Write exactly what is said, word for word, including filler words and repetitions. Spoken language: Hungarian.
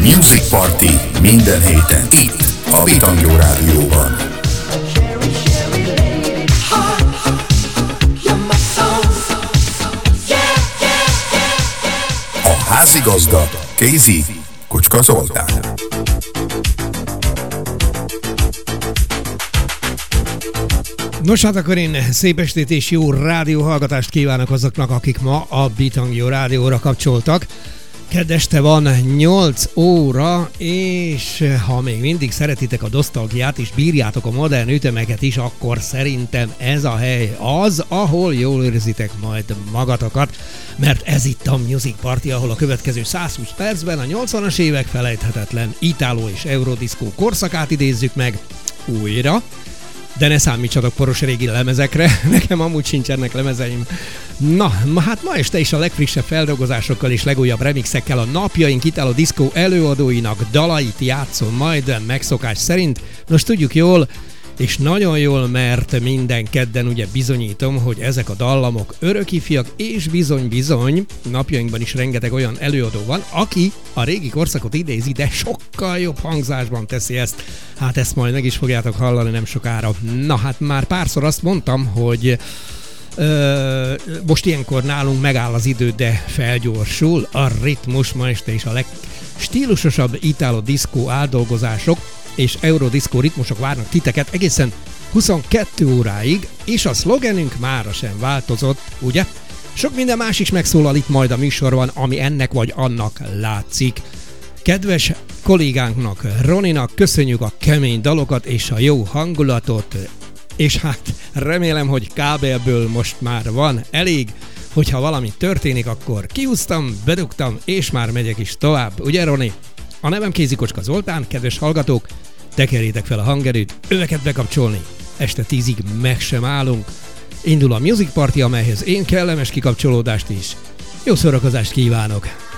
Music Party minden héten itt a Bitangó Rádióban. A házigazda Kézi Kucska Zoltán. Nos, hát akkor én szép estét és jó rádióhallgatást kívánok azoknak, akik ma a Bitangó Rádióra kapcsoltak. Kedd este van nyolc óra, és ha még mindig szeretitek a nosztalgiát és bírjátok a modern ütemeket is, akkor szerintem ez a hely az, ahol jól érzitek majd magatokat, mert ez itt a Music Party, ahol a következő százhúsz percben a nyolcvanas évek felejthetetlen itáló és eurodiszkó korszakát idézzük meg újra. De ne számítsatok poros régi lemezekre, nekem amúgy sincsenek lemezeim. Na, ma, hát ma este is a legfrissebb feldolgozásokkal és legújabb remixekkel a napjaink itáló diszkó előadóinak dalait játszom majd megszokás szerint. Nos, tudjuk jól, és nagyon jól, mert minden kedden ugye bizonyítom, hogy ezek a dallamok örökifjak, és bizony-bizony napjainkban is rengeteg olyan előadó van, aki a régi korszakot idézi, de sokkal jobb hangzásban teszi ezt. Hát ezt majd meg is fogjátok hallani nem sokára. Na hát már párszor azt mondtam, hogy Ö, most ilyenkor nálunk megáll az idő, de felgyorsul a ritmus ma este is a legstílusosabb itáló diszkó áldolgozások és eurodiszkó ritmusok várnak titeket egészen huszonkettő óráig, és a szlogenünk mára sem változott, ugye? Sok minden más is megszólal itt majd a műsorban, ami ennek vagy annak látszik. Kedves kollégánknak, Roninak köszönjük a kemény dalokat és a jó hangulatot, és hát remélem, hogy kábelből most már van elég, hogyha valami történik, akkor kihúztam, bedugtam, és már megyek is tovább, ugye Roni? A nevem Kézi Kucska Zoltán, kedves hallgatók, tekerjétek fel a hangerőt, öveket bekapcsolni, este tízig meg sem állunk. Indul a Music Party, amelyhez én kellemes kikapcsolódást is. Jó szórakozást kívánok!